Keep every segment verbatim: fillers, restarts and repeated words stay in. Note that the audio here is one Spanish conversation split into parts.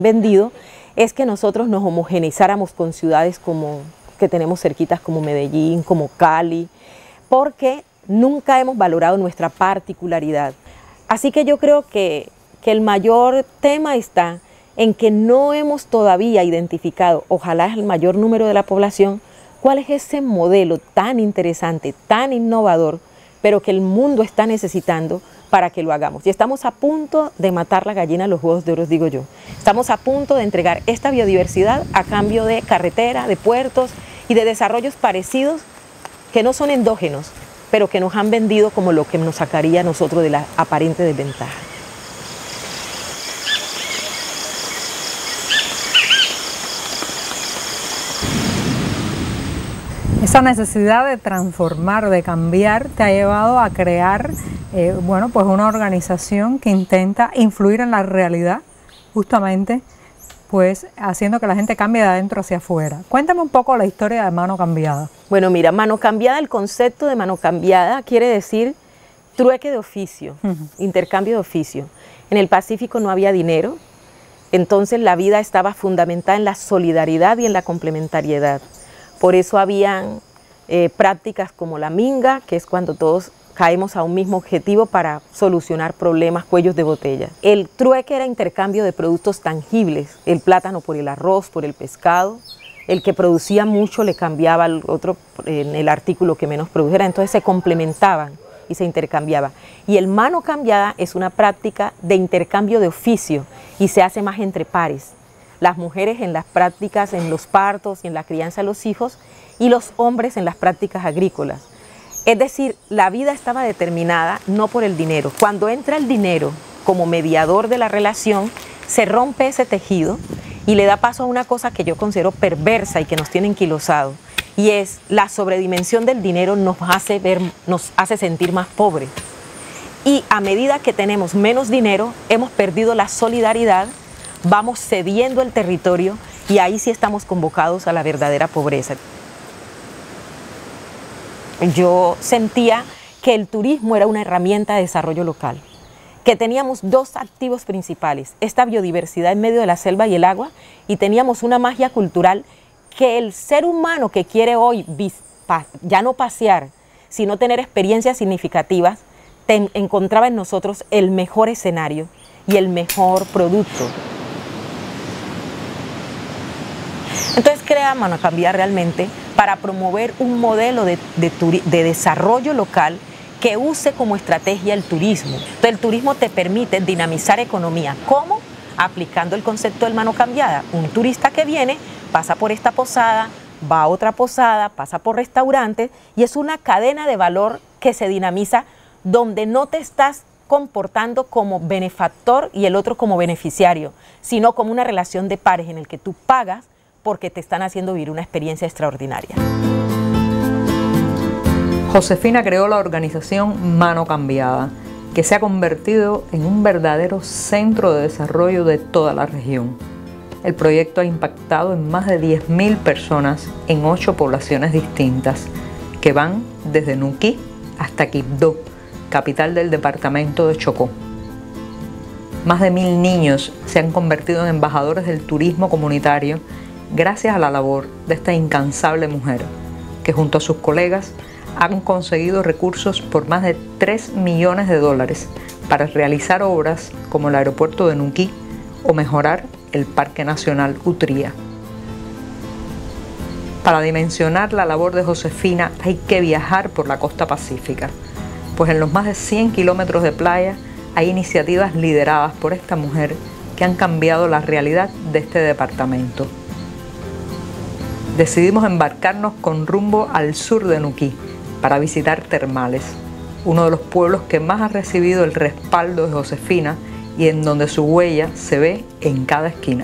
vendido es que nosotros nos homogeneizáramos con ciudades como, que tenemos cerquitas como Medellín, como Cali, porque nunca hemos valorado nuestra particularidad. Así que yo creo que, que el mayor tema está en que no hemos todavía identificado, ojalá es el mayor número de la población, cuál es ese modelo tan interesante, tan innovador, pero que el mundo está necesitando para que lo hagamos. Y estamos a punto de matar la gallina a los huevos de oro, digo yo. Estamos a punto de entregar esta biodiversidad a cambio de carretera, de puertos y de desarrollos parecidos que no son endógenos, pero que nos han vendido como lo que nos sacaría a nosotros de la aparente desventaja. Esa necesidad de transformar, de cambiar, te ha llevado a crear eh, bueno, pues una organización que intenta influir en la realidad, justamente pues haciendo que la gente cambie de adentro hacia afuera. Cuéntame un poco la historia de Mano Cambiada. Bueno, mira, Mano Cambiada, el concepto de Mano Cambiada quiere decir trueque de oficio, uh-huh. intercambio de oficio. En el Pacífico no había dinero, entonces la vida estaba fundamentada en la solidaridad y en la complementariedad. Por eso habían eh, prácticas como la minga, que es cuando todos caemos a un mismo objetivo para solucionar problemas, cuellos de botella. El trueque era intercambio de productos tangibles, el plátano por el arroz, por el pescado. El que producía mucho le cambiaba al otro en el artículo que menos produjera, entonces se complementaban y se intercambiaba. Y el mano cambiada es una práctica de intercambio de oficio y se hace más entre pares. Las mujeres en las prácticas, en los partos y en la crianza de los hijos, y los hombres en las prácticas agrícolas. Es decir, la vida estaba determinada no por el dinero. Cuando entra el dinero como mediador de la relación, se rompe ese tejido y le da paso a una cosa que yo considero perversa y que nos tiene enquilosados, y es la sobredimensión del dinero nos hace ver, nos hace sentir más pobres. Y a medida que tenemos menos dinero, hemos perdido la solidaridad, vamos cediendo el territorio y ahí sí estamos convocados a la verdadera pobreza. Yo sentía que el turismo era una herramienta de desarrollo local, que teníamos dos activos principales, esta biodiversidad en medio de la selva y el agua, y teníamos una magia cultural que el ser humano que quiere hoy ya no pasear, sino tener experiencias significativas, te encontraba en nosotros el mejor escenario y el mejor producto. Entonces crea Mano Cambiada realmente para promover un modelo de, de, de desarrollo local que use como estrategia el turismo. Entonces el turismo te permite dinamizar economía. ¿Cómo? Aplicando el concepto del Mano Cambiada. Un turista que viene, pasa por esta posada, va a otra posada, pasa por restaurantes y es una cadena de valor que se dinamiza donde no te estás comportando como benefactor y el otro como beneficiario, sino como una relación de pares en el que tú pagas porque te están haciendo vivir una experiencia extraordinaria. Josefina creó la organización Mano Cambiada, que se ha convertido en un verdadero centro de desarrollo de toda la región. El proyecto ha impactado en más de diez mil personas en ocho poblaciones distintas, que van desde Nuquí hasta Quibdó, capital del departamento de Chocó. Más de mil niños se han convertido en embajadores del turismo comunitario gracias a la labor de esta incansable mujer, que junto a sus colegas han conseguido recursos por más de tres millones de dólares para realizar obras como el aeropuerto de Nuquí o mejorar el Parque Nacional Utría. Para dimensionar la labor de Josefina hay que viajar por la costa pacífica, pues en los más de cien kilómetros de playa hay iniciativas lideradas por esta mujer que han cambiado la realidad de este departamento. Decidimos embarcarnos con rumbo al sur de Nuquí para visitar Termales, uno de los pueblos que más ha recibido el respaldo de Josefina y en donde su huella se ve en cada esquina.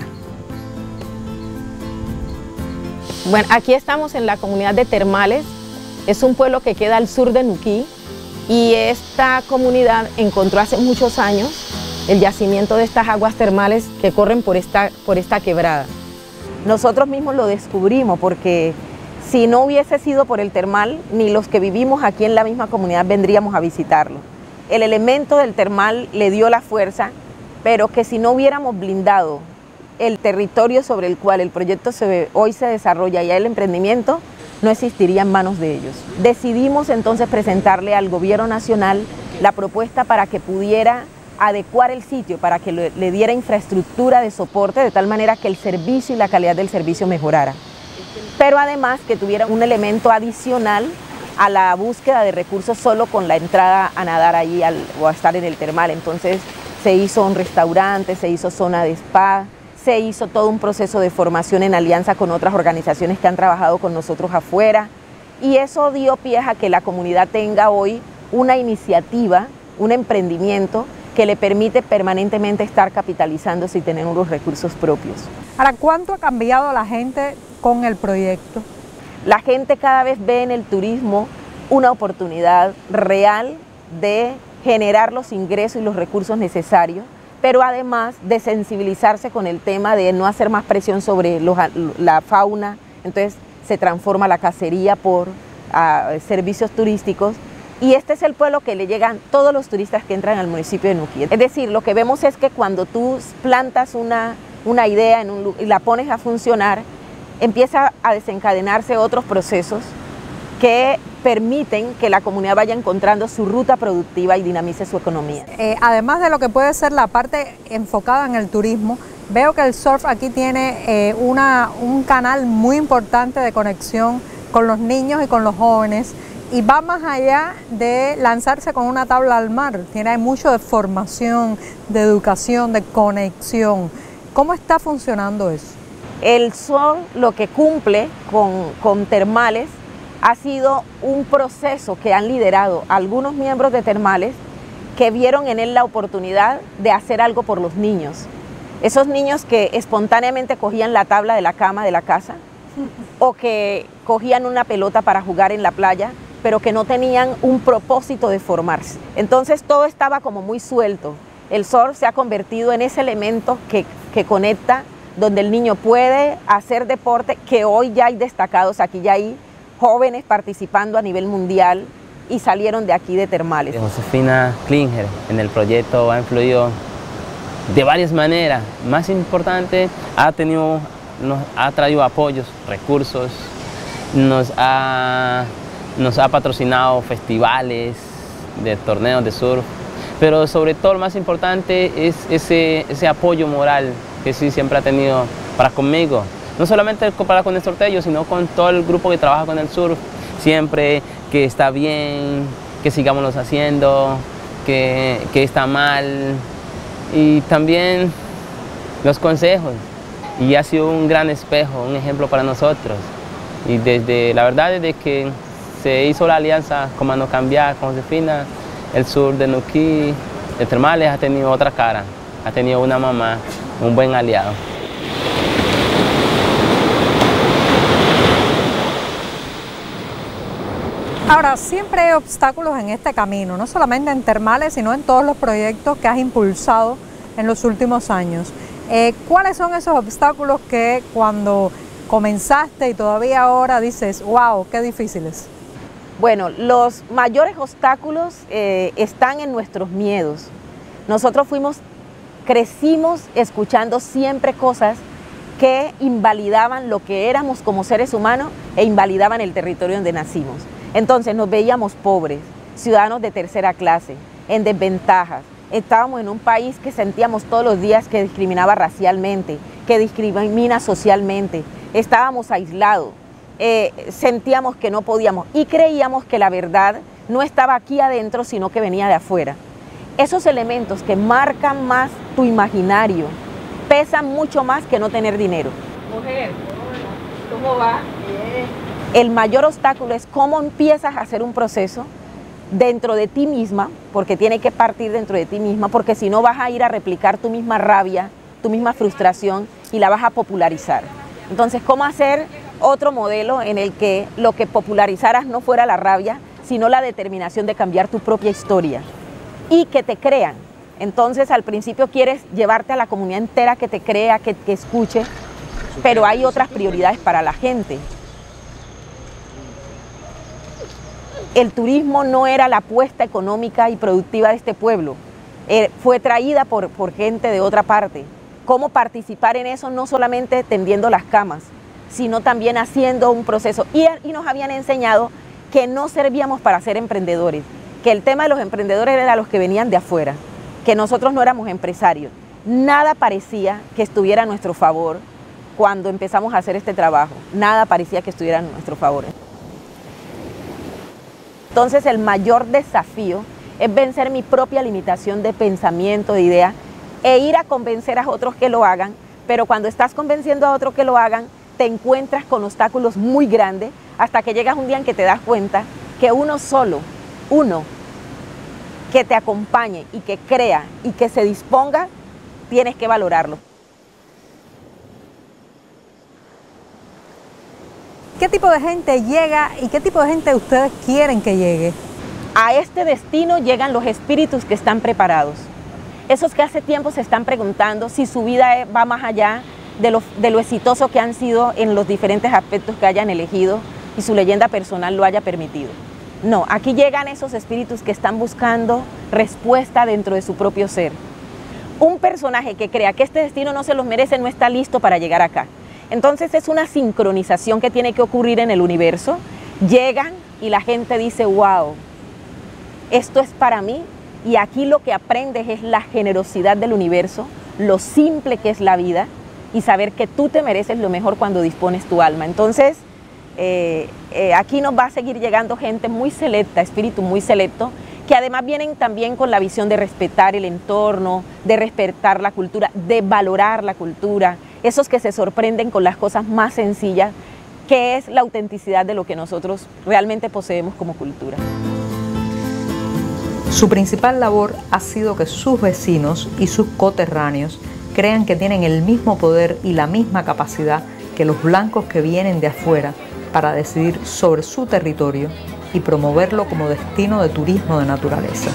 Bueno, aquí estamos en la comunidad de Termales, es un pueblo que queda al sur de Nuquí y esta comunidad encontró hace muchos años el yacimiento de estas aguas termales que corren por esta, por esta quebrada. Nosotros mismos lo descubrimos porque si no hubiese sido por el termal, ni los que vivimos aquí en la misma comunidad vendríamos a visitarlo. El elemento del termal le dio la fuerza, pero que si no hubiéramos blindado el territorio sobre el cual el proyecto se, hoy se desarrolla y el emprendimiento no existiría en manos de ellos. Decidimos entonces presentarle al gobierno nacional la propuesta para que pudiera adecuar el sitio, para que le, le diera infraestructura de soporte de tal manera que el servicio y la calidad del servicio mejorara. Pero además que tuviera un elemento adicional a la búsqueda de recursos solo con la entrada a nadar allí al, o a estar en el termal. Entonces se hizo un restaurante, se hizo zona de spa, se hizo todo un proceso de formación en alianza con otras organizaciones que han trabajado con nosotros afuera, y eso dio pie a que la comunidad tenga hoy una iniciativa, un emprendimiento que le permite permanentemente estar capitalizándose y tener unos recursos propios. Ahora, ¿cuánto ha cambiado la gente con el proyecto? La gente cada vez ve en el turismo una oportunidad real de generar los ingresos y los recursos necesarios, pero además de sensibilizarse con el tema de no hacer más presión sobre los, la fauna. Entonces se transforma la cacería por uh, servicios turísticos, y este es el pueblo que le llegan todos los turistas que entran al municipio de Nuquí. Es decir, lo que vemos es que cuando tú plantas una, una idea en un, y la pones a funcionar, empieza a desencadenarse otros procesos que permiten que la comunidad vaya encontrando su ruta productiva y dinamice su economía. Eh, además de lo que puede ser la parte enfocada en el turismo, veo que el surf aquí tiene eh, una, un canal muy importante de conexión con los niños y con los jóvenes, y va más allá de lanzarse con una tabla al mar. Tiene mucho de formación, de educación, de conexión. ¿Cómo está funcionando eso? El surf lo que cumple con, con Termales ha sido un proceso que han liderado algunos miembros de Termales que vieron en él la oportunidad de hacer algo por los niños. Esos niños que espontáneamente cogían la tabla de la cama de la casa o que cogían una pelota para jugar en la playa, pero que no tenían un propósito de formarse. Entonces todo estaba como muy suelto. El surf se ha convertido en ese elemento que, que conecta, donde el niño puede hacer deporte, que hoy ya hay destacados, aquí ya hay jóvenes participando a nivel mundial y salieron de aquí de Termales. Josefina Klinger en el proyecto ha influido de varias maneras. Más importante, ha tenido, nos ha traído apoyos, recursos, nos ha, nos ha patrocinado festivales de torneos de surf, pero sobre todo lo más importante es ese, ese apoyo moral que sí siempre ha tenido para conmigo. No solamente para con Néstor Tello, sino con todo el grupo que trabaja con el surf. Siempre que está bien, que sigámoslo haciendo, que, que está mal. Y también los consejos. Y ha sido un gran espejo, un ejemplo para nosotros. Y desde, la verdad, desde que se hizo la alianza con Mano Cambiada, con Josefina, el sur de Nuquí, de Termales, ha tenido otra cara. Ha tenido una mamá, un buen aliado. Ahora, siempre hay obstáculos en este camino, no solamente en Termales, sino en todos los proyectos que has impulsado en los últimos años. Eh, ¿Cuáles son esos obstáculos que cuando comenzaste y todavía ahora dices, wow, qué difíciles? Bueno, los mayores obstáculos eh, están en nuestros miedos. Nosotros fuimos, crecimos escuchando siempre cosas que invalidaban lo que éramos como seres humanos e invalidaban el territorio donde nacimos. Entonces nos veíamos pobres, ciudadanos de tercera clase, en desventajas. Estábamos en un país que sentíamos todos los días que discriminaba racialmente, que discrimina socialmente. Estábamos aislados, eh, sentíamos que no podíamos y creíamos que la verdad no estaba aquí adentro, sino que venía de afuera. Esos elementos que marcan más tu imaginario pesan mucho más que no tener dinero. Mujer, ¿cómo va? Bien. El mayor obstáculo es cómo empiezas a hacer un proceso dentro de ti misma, porque tiene que partir dentro de ti misma, porque si no vas a ir a replicar tu misma rabia, tu misma frustración y la vas a popularizar. Entonces, ¿cómo hacer otro modelo en el que lo que popularizaras no fuera la rabia, sino la determinación de cambiar tu propia historia y que te crean? Entonces, al principio quieres llevarte a la comunidad entera que te crea, que, que escuche, pero hay otras prioridades para la gente. El turismo no era la apuesta económica y productiva de este pueblo, eh, fue traída por, por gente de otra parte, cómo participar en eso, no solamente tendiendo las camas, sino también haciendo un proceso. Y, y nos habían enseñado que no servíamos para ser emprendedores, que el tema de los emprendedores era los que venían de afuera, que nosotros no éramos empresarios. Nada parecía que estuviera a nuestro favor cuando empezamos a hacer este trabajo, nada parecía que estuviera a nuestro favor. Entonces el mayor desafío es vencer mi propia limitación de pensamiento, de idea, e ir a convencer a otros que lo hagan, pero cuando estás convenciendo a otros que lo hagan, te encuentras con obstáculos muy grandes, hasta que llegas un día en que te das cuenta que uno solo, uno, que te acompañe y que crea y que se disponga, tienes que valorarlo. ¿Qué tipo de gente llega y qué tipo de gente ustedes quieren que llegue? A este destino llegan los espíritus que están preparados. Esos que hace tiempo se están preguntando si su vida va más allá de lo, de lo exitoso que han sido en los diferentes aspectos que hayan elegido y su leyenda personal lo haya permitido. No, aquí llegan esos espíritus que están buscando respuesta dentro de su propio ser. Un personaje que crea que este destino no se los merece no está listo para llegar acá. Entonces es una sincronización que tiene que ocurrir en el universo. Llegan y la gente dice, wow, esto es para mí. Y aquí lo que aprendes es la generosidad del universo, lo simple que es la vida y saber que tú te mereces lo mejor cuando dispones tu alma. Entonces, eh, eh, aquí nos va a seguir llegando gente muy selecta, espíritu muy selecto, que además vienen también con la visión de respetar el entorno, de respetar la cultura, de valorar la cultura, esos que se sorprenden con las cosas más sencillas, que es la autenticidad de lo que nosotros realmente poseemos como cultura. Su principal labor ha sido que sus vecinos y sus coterráneos crean que tienen el mismo poder y la misma capacidad que los blancos que vienen de afuera para decidir sobre su territorio y promoverlo como destino de turismo de naturaleza.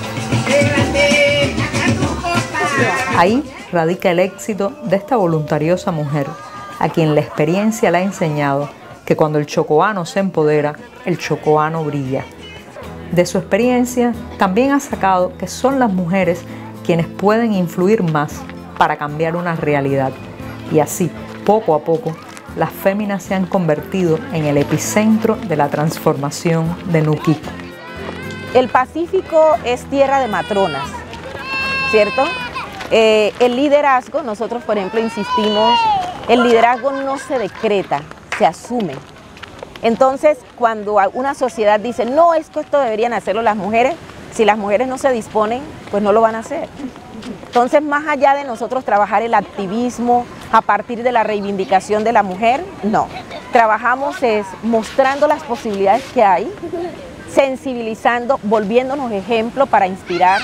Ahí radica el éxito de esta voluntariosa mujer, a quien la experiencia le ha enseñado que cuando el chocoano se empodera, el chocoano brilla. De su experiencia también ha sacado que son las mujeres quienes pueden influir más para cambiar una realidad. Y así, poco a poco, las féminas se han convertido en el epicentro de la transformación de Nuquí. El Pacífico es tierra de matronas, ¿cierto? Eh, el liderazgo, nosotros por ejemplo insistimos, el liderazgo no se decreta, se asume. Entonces, cuando una sociedad dice, no, es que esto deberían hacerlo las mujeres, si las mujeres no se disponen, pues no lo van a hacer. Entonces, más allá de nosotros trabajar el activismo a partir de la reivindicación de la mujer, no. Trabajamos es mostrando las posibilidades que hay, sensibilizando, volviéndonos ejemplo para inspirar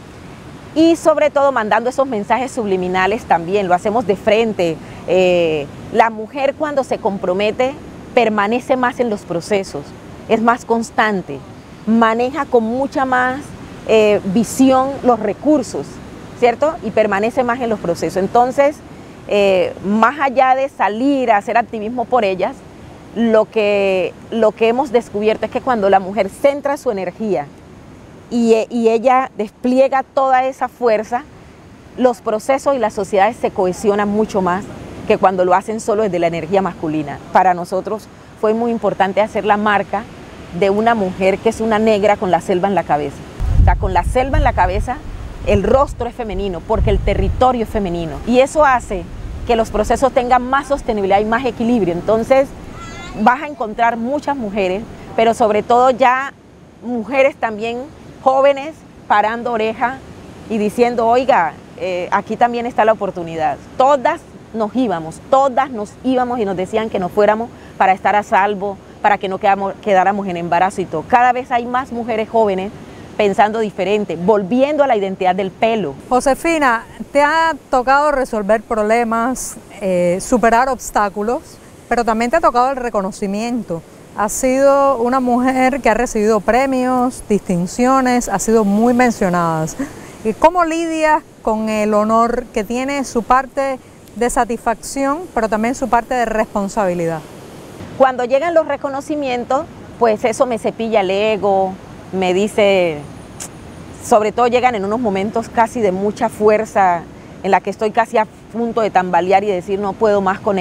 y sobre todo mandando esos mensajes subliminales también, lo hacemos de frente. Eh, la mujer cuando se compromete permanece más en los procesos, es más constante, maneja con mucha más eh, visión los recursos, ¿cierto? Y permanece más en los procesos. Entonces, eh, más allá de salir a hacer activismo por ellas, lo que, lo que hemos descubierto es que cuando la mujer centra su energía y, y ella despliega toda esa fuerza, los procesos y las sociedades se cohesionan mucho más que cuando lo hacen solo desde la energía masculina. Para nosotros fue muy importante hacer la marca de una mujer que es una negra con la selva en la cabeza. O sea, con la selva en la cabeza, el rostro es femenino, porque el territorio es femenino. Y eso hace que los procesos tengan más sostenibilidad y más equilibrio. Entonces, vas a encontrar muchas mujeres, pero sobre todo ya mujeres también jóvenes parando oreja y diciendo, oiga, eh, aquí también está la oportunidad. Todas nos íbamos, todas nos íbamos y nos decían que nos fuéramos para estar a salvo, para que no quedamos, quedáramos en embarazo y todo. Cada vez hay más mujeres jóvenes pensando diferente, volviendo a la identidad del pelo. Josefina, te ha tocado resolver problemas, eh, superar obstáculos, pero también te ha tocado el reconocimiento. Has sido una mujer que ha recibido premios, distinciones, ha sido muy mencionada. ¿Cómo lidias con el honor que tiene su parte de satisfacción, pero también su parte de responsabilidad? Cuando llegan los reconocimientos, pues eso me cepilla el ego, me dice, sobre todo llegan en unos momentos casi de mucha fuerza, en la que estoy casi punto de tambalear y decir no puedo más con